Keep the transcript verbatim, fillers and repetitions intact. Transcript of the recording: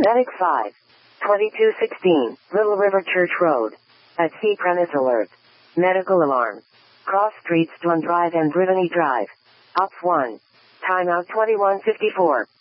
Medic five. twenty-two sixteen, Little River Church Road. At sea premise alert. Medical alarm. Cross streets Dwan Drive and Brittany Drive. Ops one. Timeout twenty-one fifty-four.